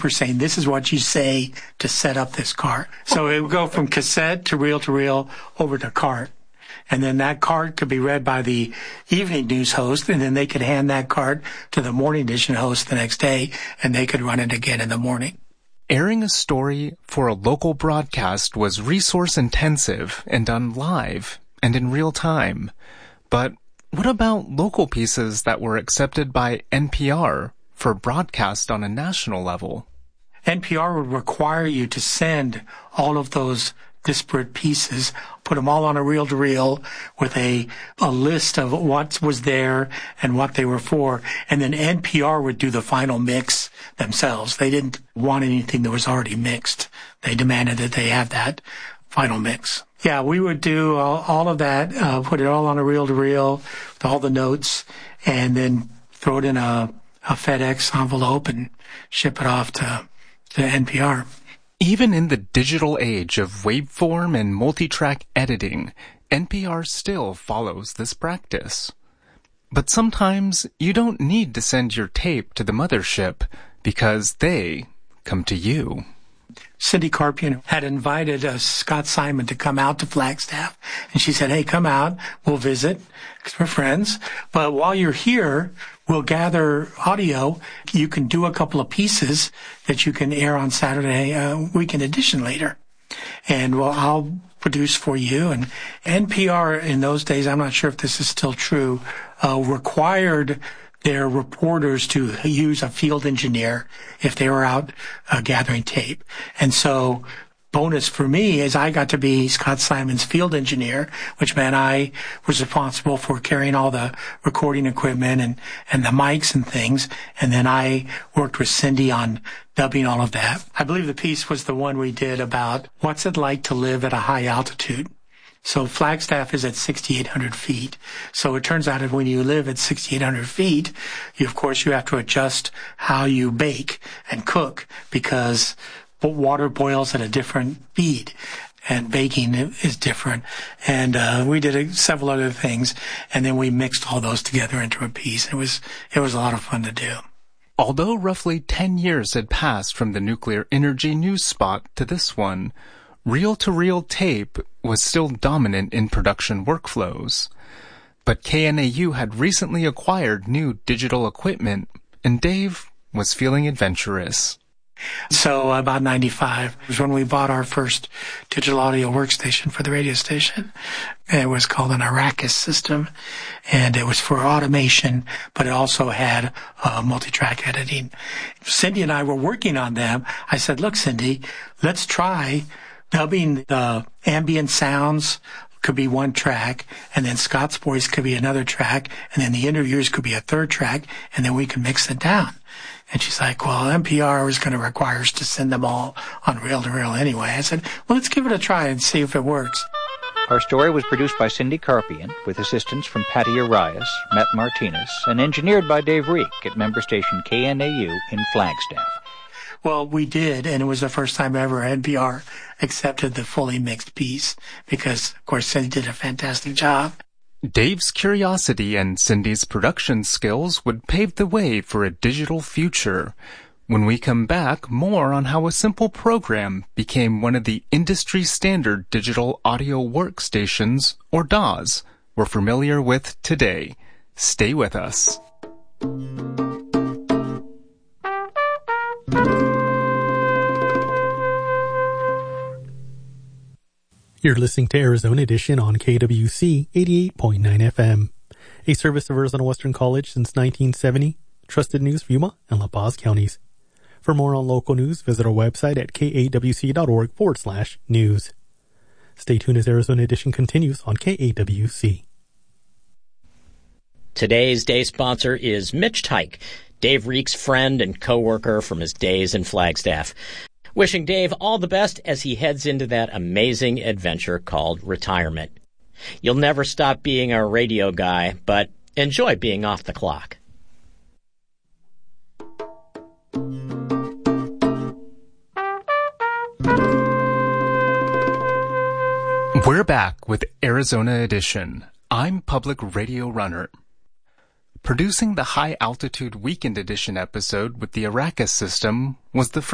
paper saying, this is what you say to set up this cart. So it would go from cassette to reel over to cart. And then that cart could be read by the evening news host, and then they could hand that cart to the morning edition host the next day, and they could run it again in the morning. Airing a story for a local broadcast was resource-intensive and done live and in real time. But what about local pieces that were accepted by NPR for broadcast on a national level? NPR would require you to send all of those disparate pieces, put them all on a reel-to-reel with a list of what was there and what they were for, and then NPR would do the final mix themselves. They didn't want anything that was already mixed. They demanded that they have that final mix. Yeah, we would do all of that, put it all on a reel-to-reel with all the notes, and then throw it in a FedEx envelope and ship it off to NPR. Even in the digital age of waveform and multi-track editing, NPR still follows this practice. But sometimes you don't need to send your tape to the mothership because they come to you. Cindy Carpian had invited Scott Simon to come out to Flagstaff, and she said, hey, come out, we'll visit, because we're friends. But while you're here, we'll gather audio. You can do a couple of pieces that you can air on Saturday Weekend Edition later. And I'll produce for you. And NPR in those days, I'm not sure if this is still true, required their reporters to use a field engineer if they were out gathering tape. And so bonus for me is I got to be Scott Simon's field engineer, which meant I was responsible for carrying all the recording equipment and the mics and things. And then I worked with Cindy on dubbing all of that. I believe the piece was the one we did about what's it like to live at a high altitude. So Flagstaff is at 6,800 feet. So it turns out that when you live at 6,800 feet, of course, you have to adjust how you bake and cook because water boils at a different speed and baking is different. And we did several other things, and then we mixed all those together into a piece. It was a lot of fun to do. Although roughly 10 years had passed from the nuclear energy news spot to this one, reel-to-reel tape was still dominant in production workflows. But KNAU had recently acquired new digital equipment, and Dave was feeling adventurous. So about 95 was when we bought our first digital audio workstation for the radio station. It was called an Arrakis system, and it was for automation, but it also had multi-track editing. Cindy and I were working on them. I said, look, Cindy, let's try dubbing the ambient sounds could be one track, and then Scott's voice could be another track, and then the interviewers could be a third track, and then we can mix it down. And she's like, well, NPR was going to require us to send them all on reel-to-reel anyway. I said, well, let's give it a try and see if it works. Our story was produced by Cindy Carpian with assistance from Patty Arias, Matt Martinez, and engineered by Dave Reek at member station KNAU in Flagstaff. Well, we did, and it was the first time ever NPR accepted the fully mixed piece because, of course, Cindy did a fantastic job. Dave's curiosity and Cindy's production skills would pave the way for a digital future. When we come back, more on how a simple program became one of the industry-standard digital audio workstations, or DAWs, we're familiar with today. Stay with us. You're listening to Arizona Edition on KWC 88.9 FM, a service of Arizona Western College since 1970, trusted news for Yuma and La Paz counties. For more on local news, visit our website at kawc.org/news. Stay tuned as Arizona Edition continues on KAWC. Today's day sponsor is Mitch Tyke, Dave Reek's friend and co-worker from his days in Flagstaff. Wishing Dave all the best as he heads into that amazing adventure called retirement. You'll never stop being our radio guy, but enjoy being off the clock. We're back with Arizona Edition. I'm Public Radio Runner. Producing the High Altitude Weekend Edition episode with the Arrakis system was the